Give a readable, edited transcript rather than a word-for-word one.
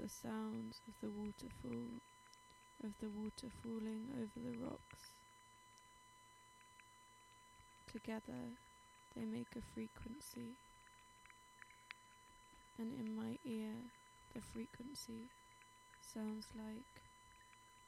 the sounds of the waterfall, of the water falling over the rocks. Together they make a frequency, and in my ear the frequency sounds like